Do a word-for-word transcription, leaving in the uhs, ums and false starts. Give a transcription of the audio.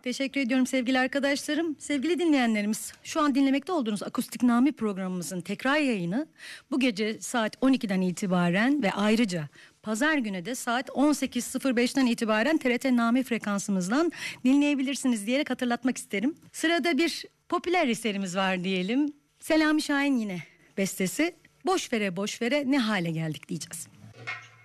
Teşekkür ediyorum sevgili arkadaşlarım. Sevgili dinleyenlerimiz, şu an dinlemekte olduğunuz Akustik Nami programımızın tekrar yayını bu gece saat on ikiden itibaren ve ayrıca pazar günü de saat on sekiz sıfır beşten itibaren T R T Nami frekansımızdan dinleyebilirsiniz diyerek hatırlatmak isterim. Sırada bir popüler eserimiz var diyelim. Selami Şahin yine bestesi. Boş vere boş vere ne hale geldik diyeceğiz.